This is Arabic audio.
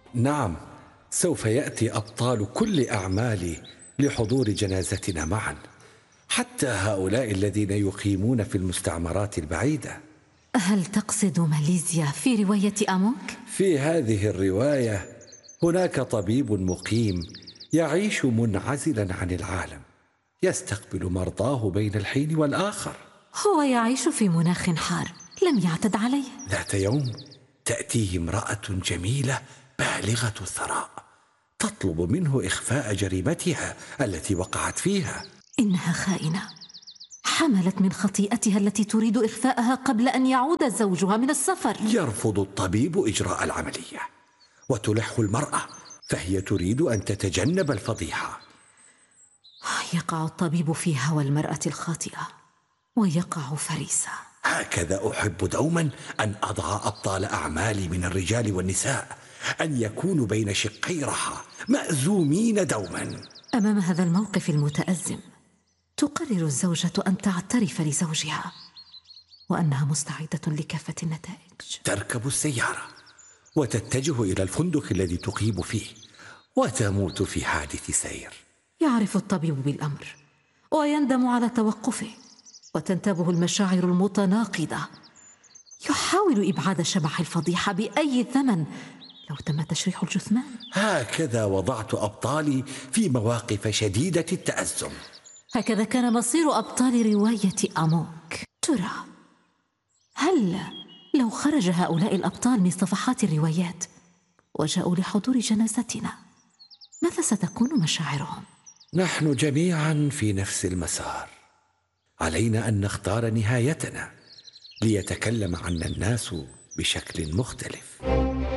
نعم، سوف يأتي أبطال كل أعمالي لحضور جنازتنا معا، حتى هؤلاء الذين يقيمون في المستعمرات البعيدة. هل تقصد ماليزيا في رواية أمونك؟ في هذه الرواية هناك طبيب مقيم يعيش منعزلا عن العالم، يستقبل مرضاه بين الحين والآخر. هو يعيش في مناخ حار، لم يعتد عليه. ذات يوم تأتيه امرأة جميلة بالغة الثراء، تطلب منه إخفاء جريمتها التي وقعت فيها. إنها خائنة، حملت من خطيئتها التي تريد إخفاءها قبل أن يعود زوجها من السفر. يرفض الطبيب إجراء العملية وتلح المرأة، فهي تريد أن تتجنب الفضيحة. يقع الطبيب في هوى المرأة الخاطئة ويقع فريسة. هكذا أحب دوما أن أضع أبطال أعمالي من الرجال والنساء، أن يكونوا بين شقي رحى مأزومين دوما. أمام هذا الموقف المتأزم تقرر الزوجة أن تعترف لزوجها وأنها مستعدة لكافة النتائج. تركب السيارة وتتجه إلى الفندق الذي تقيم فيه، وتموت في حادث سير. يعرف الطبيب بالأمر ويندم على توقفه، وتنتابه المشاعر المتناقضة. يحاول إبعاد شبح الفضيحة بأي ثمن لو تم تشريح الجثمان. هكذا وضعت أبطالي في مواقف شديدة التأزم. هكذا كان مصير أبطال رواية أمونك. ترى هل لو خرج هؤلاء الأبطال من صفحات الروايات وجاءوا لحضور جنازتنا، ماذا ستكون مشاعرهم؟ نحن جميعا في نفس المسار، علينا أن نختار نهايتنا ليتكلم عنا الناس بشكل مختلف.